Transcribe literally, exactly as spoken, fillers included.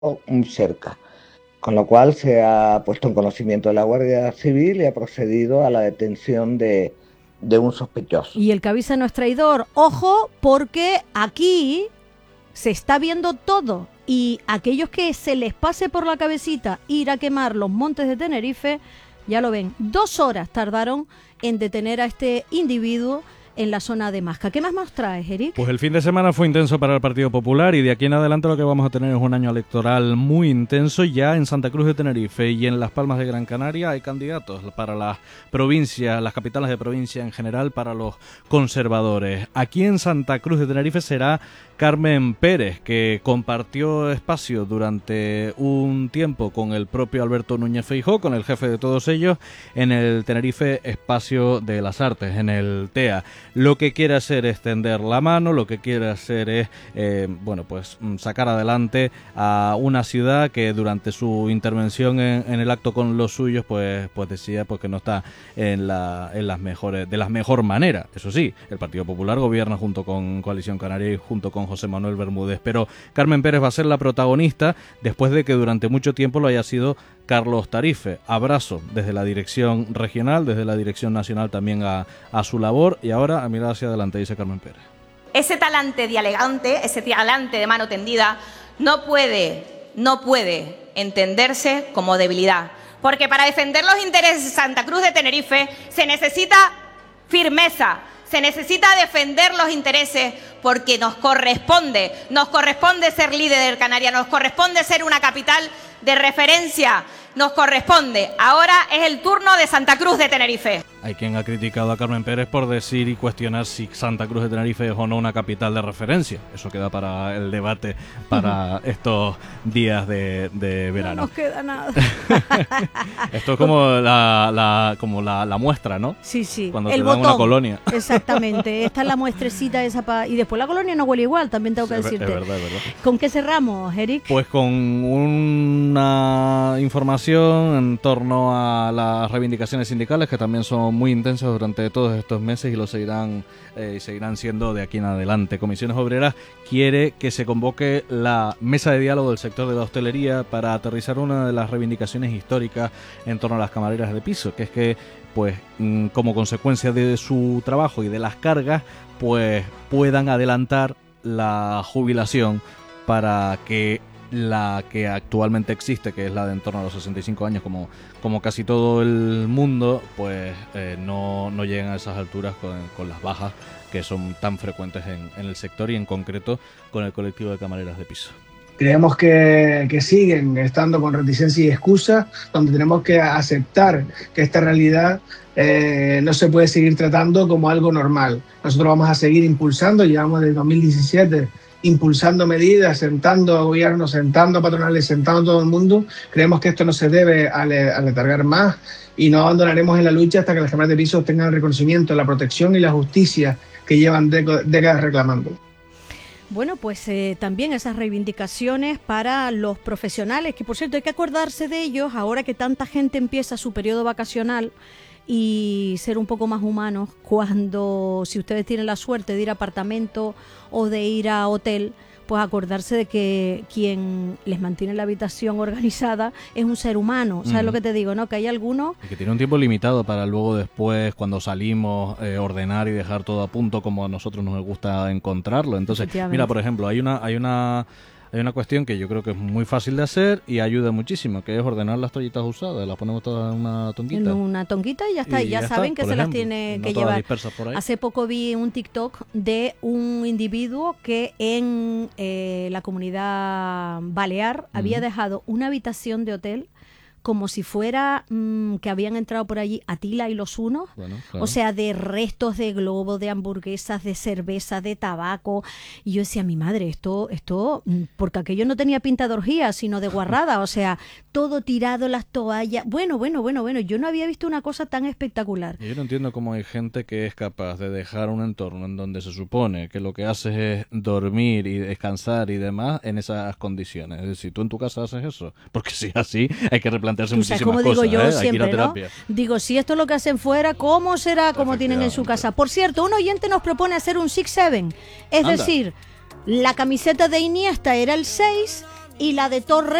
muy cerca, con lo cual se ha puesto en conocimiento de la Guardia Civil y ha procedido a la detención de, de un sospechoso. Y el que avisa no es traidor. Ojo, porque aquí se está viendo todo y aquellos que se les pase por la cabecita ir a quemar los montes de Tenerife, ya lo ven, dos horas tardaron en detener a este individuo en la zona de Masca. ¿Qué más nos traes, Eric? Pues el fin de semana fue intenso para el Partido Popular y de aquí en adelante lo que vamos a tener es un año electoral muy intenso. Ya en Santa Cruz de Tenerife y en Las Palmas de Gran Canaria hay candidatos para las provincias, las capitales de provincia en general, para los conservadores. Aquí en Santa Cruz de Tenerife será Carmen Pérez, que compartió espacio durante un tiempo con el propio Alberto Núñez Feijóo, con el jefe de todos ellos, en el Tenerife Espacio de las Artes, en el T E A. Lo que quiere hacer es tender la mano, lo que quiere hacer es, eh, bueno, pues sacar adelante a una ciudad que durante su intervención en, en el acto con los suyos, pues, pues decía pues que no está en, la, en las mejores, de la mejor manera. Eso sí, el Partido Popular gobierna junto con Coalición Canaria y junto con José Manuel Bermúdez, pero Carmen Pérez va a ser la protagonista después de que durante mucho tiempo lo haya sido Carlos Tarife. Abrazo desde la dirección regional, desde la dirección nacional también a, a su labor, y ahora a mirar hacia adelante, dice Carmen Pérez. Ese talante dialogante, ese talante de mano tendida no puede, no puede entenderse como debilidad, porque para defender los intereses de Santa Cruz de Tenerife se necesita firmeza, se necesita defender los intereses, porque nos corresponde, nos corresponde ser líder de Canarias, nos corresponde ser una capital de referencia, nos corresponde. Ahora es el turno de Santa Cruz de Tenerife. Hay quien ha criticado a Carmen Pérez por decir y cuestionar si Santa Cruz de Tenerife es o no una capital de referencia. Eso queda para el debate para uh-huh. estos días de, de verano. No nos queda nada. Esto es como la, la, como la, la muestra, ¿no? Sí, sí. Cuando el te botón. dan una colonia. Exactamente. Esta es la muestrecita esa pa... y después la colonia no huele igual, también tengo que Sí, decirte. Es verdad, es verdad. ¿Con qué cerramos, Eric? Pues con una información en torno a las reivindicaciones sindicales, que también son muy intensas durante todos estos meses y lo seguirán eh, seguirán siendo de aquí en adelante. Comisiones Obreras quiere que se convoque la mesa de diálogo del sector de la hostelería para aterrizar una de las reivindicaciones históricas en torno a las camareras de piso, que es que pues como consecuencia de su trabajo y de las cargas, pues puedan adelantar la jubilación para que la que actualmente existe, que es la de en torno a los sesenta y cinco años, como, como casi todo el mundo, pues eh, no, no llegan a esas alturas con, con las bajas que son tan frecuentes en, en el sector y en concreto con el colectivo de camareras de piso. Creemos que, que siguen estando con reticencia y excusa, donde tenemos que aceptar que esta realidad eh, no se puede seguir tratando como algo normal. Nosotros vamos a seguir impulsando, llevamos desde dos mil diecisiete impulsando medidas, sentando a gobiernos, sentando a patronales, sentando a todo el mundo. Creemos que esto no se debe aletargar más y no abandonaremos en la lucha hasta que las cámaras de piso tengan el reconocimiento, la protección y la justicia que llevan décadas reclamando. Bueno, pues eh, también esas reivindicaciones para los profesionales, que por cierto hay que acordarse de ellos ahora que tanta gente empieza su periodo vacacional, y ser un poco más humanos cuando, si ustedes tienen la suerte de ir a apartamento o de ir a hotel, pues acordarse de que quien les mantiene la habitación organizada es un ser humano. ¿Sabes mm. lo que te digo, no? Que hay algunos... Y que tiene un tiempo limitado para luego después, cuando salimos, eh, ordenar y dejar todo a punto como a nosotros nos gusta encontrarlo. Entonces, mira, por ejemplo, hay una... hay una Hay una cuestión que yo creo que es muy fácil de hacer y ayuda muchísimo, que es ordenar las toallitas usadas. Las ponemos todas en una tonguita. En una tonguita y ya está. Y, y ya, ya saben está, que se ejemplo, las tiene no que llevar. Por ahí. Hace poco vi un TikTok de un individuo que en eh, la comunidad balear uh-huh. había dejado una habitación de hotel como si fuera mmm, que habían entrado por allí Atila y los Hunos, bueno, claro. O sea, de restos de globos, de hamburguesas, de cerveza, de tabaco. Y yo decía, mi madre, esto, esto, porque aquello no tenía pinta de orgía, sino de guarrada, o sea, todo tirado, las toallas. Bueno, bueno, bueno, bueno, yo no había visto una cosa tan espectacular. Yo no entiendo cómo hay gente que es capaz de dejar un entorno en donde se supone que lo que haces es dormir y descansar y demás en esas condiciones. Es decir, tú en tu casa haces eso, porque si es así, hay que replantear plantearse muchísimas como cosas, digo yo ¿eh? siempre, ¿no? Digo, si esto es lo que hacen fuera, ¿cómo será como tienen en su casa? Por cierto, un oyente nos propone hacer un six seven, es Anda. decir, la camiseta de Iniesta era el seis y la de Torre